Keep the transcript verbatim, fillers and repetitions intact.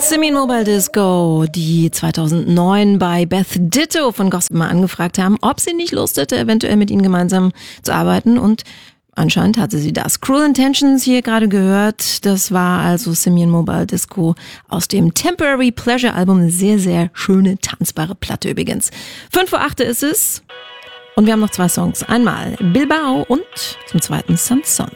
Simian Mobile Disco, die zweitausendneun bei Beth Ditto von Gospel mal angefragt haben, ob sie nicht Lust hätte, eventuell mit ihnen gemeinsam zu arbeiten, und anscheinend hatte sie das. Cruel Intentions hier gerade gehört, das war also Simian Mobile Disco aus dem Temporary Pleasure Album, eine sehr, sehr schöne, tanzbare Platte übrigens. Fünf vor acht ist es und wir haben noch zwei Songs. Einmal Bilbao und zum zweiten Sanson.